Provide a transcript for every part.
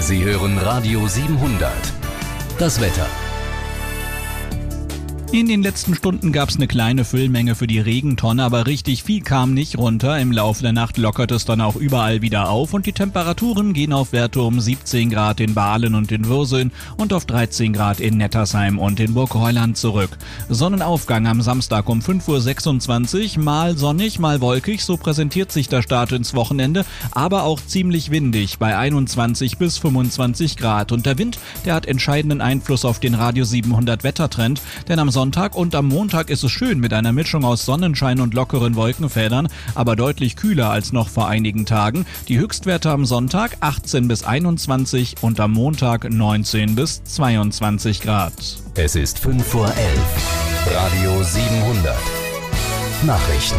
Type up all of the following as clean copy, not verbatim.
Sie hören Radio 700. Das Wetter. In den letzten Stunden gab es eine kleine Füllmenge für die Regentonne, aber richtig viel kam nicht runter. Im Laufe der Nacht lockert es dann auch überall wieder auf und die Temperaturen gehen auf Werte um 17 Grad in Bahlen und in Würseln und auf 13 Grad in Nettersheim und in Burgheuland zurück. Sonnenaufgang am Samstag um 5.26 Uhr, mal sonnig, mal wolkig, so präsentiert sich der Start ins Wochenende, aber auch ziemlich windig bei 21 bis 25 Grad. Und der Wind, der hat entscheidenden Einfluss auf den Radio 700 Wettertrend, denn am Sonntag und am Montag ist es schön mit einer Mischung aus Sonnenschein und lockeren Wolkenfeldern, aber deutlich kühler als noch vor einigen Tagen. Die Höchstwerte am Sonntag 18 bis 21 und am Montag 19 bis 22 Grad. Es ist 5:11 Uhr. Radio 700. Nachrichten.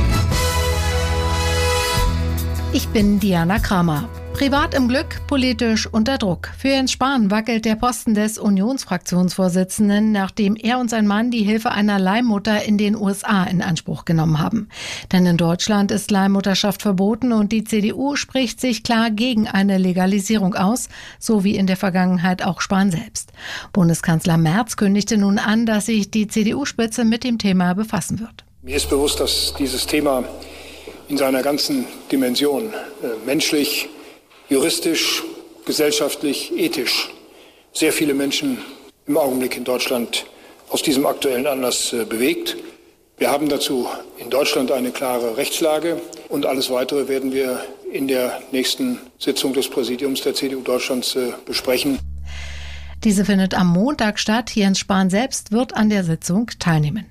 Ich bin Diana Kramer. Privat im Glück, politisch unter Druck. Für Jens Spahn wackelt der Posten des Unionsfraktionsvorsitzenden, nachdem er und sein Mann die Hilfe einer Leihmutter in den USA in Anspruch genommen haben. Denn in Deutschland ist Leihmutterschaft verboten und die CDU spricht sich klar gegen eine Legalisierung aus, so wie in der Vergangenheit auch Spahn selbst. Bundeskanzler Merz kündigte nun an, dass sich die CDU-Spitze mit dem Thema befassen wird. Mir ist bewusst, dass dieses Thema in seiner ganzen Dimension menschlich, juristisch, gesellschaftlich, ethisch sehr viele Menschen im Augenblick in Deutschland aus diesem aktuellen Anlass bewegt. Wir haben dazu in Deutschland eine klare Rechtslage und alles Weitere werden wir in der nächsten Sitzung des Präsidiums der CDU Deutschlands besprechen. Diese findet am Montag statt. Jens Spahn selbst wird an der Sitzung teilnehmen.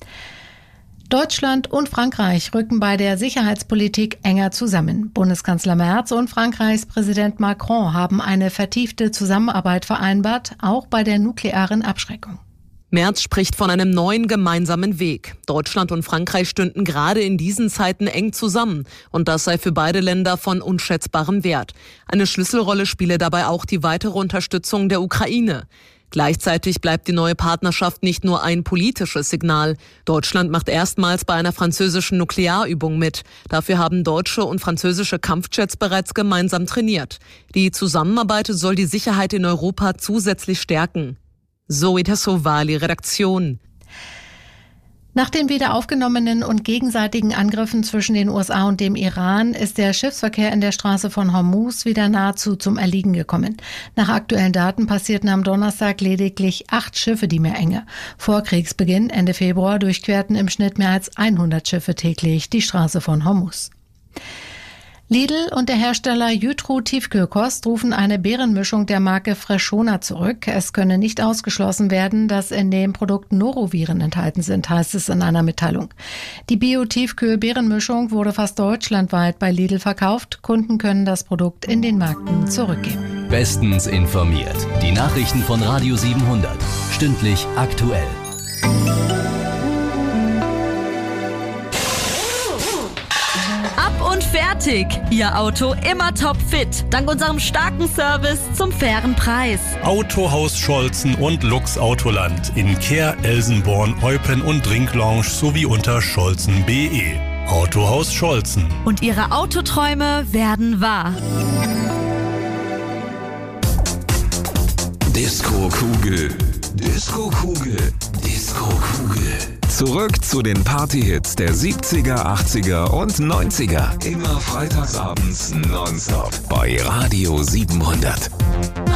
Deutschland und Frankreich rücken bei der Sicherheitspolitik enger zusammen. Bundeskanzler Merz und Frankreichs Präsident Macron haben eine vertiefte Zusammenarbeit vereinbart, auch bei der nuklearen Abschreckung. Merz spricht von einem neuen gemeinsamen Weg. Deutschland und Frankreich stünden gerade in diesen Zeiten eng zusammen. Und das sei für beide Länder von unschätzbarem Wert. Eine Schlüsselrolle spiele dabei auch die weitere Unterstützung der Ukraine. Gleichzeitig bleibt die neue Partnerschaft nicht nur ein politisches Signal. Deutschland macht erstmals bei einer französischen Nuklearübung mit. Dafür haben deutsche und französische Kampfjets bereits gemeinsam trainiert. Die Zusammenarbeit soll die Sicherheit in Europa zusätzlich stärken. Zoe Tassovali, Redaktion. Nach den wieder aufgenommenen und gegenseitigen Angriffen zwischen den USA und dem Iran ist der Schiffsverkehr in der Straße von Hormuz wieder nahezu zum Erliegen gekommen. Nach aktuellen Daten passierten am Donnerstag lediglich 8 Schiffe die Meerenge. Vor Kriegsbeginn Ende Februar durchquerten im Schnitt mehr als 100 Schiffe täglich die Straße von Hormuz. Lidl und der Hersteller Jytro Tiefkühlkost rufen eine Beerenmischung der Marke Freshona zurück. Es könne nicht ausgeschlossen werden, dass in dem Produkt Noroviren enthalten sind, heißt es in einer Mitteilung. Die Bio-Tiefkühl-Beerenmischung wurde fast deutschlandweit bei Lidl verkauft. Kunden können das Produkt in den Märkten zurückgeben. Bestens informiert. Die Nachrichten von Radio 700. Stündlich aktuell. Und fertig! Ihr Auto immer topfit. Dank unserem starken Service zum fairen Preis. Autohaus Scholzen und Lux Autoland in Kehr, Elsenborn, Eupen und Drinklounge sowie unter scholzen.de. Autohaus Scholzen. Und Ihre Autoträume werden wahr. Disco-Kugel, Disco-Kugel, Disco-Kugel. Zurück zu den Partyhits der 70er, 80er und 90er. Immer freitagsabends nonstop bei Radio 700.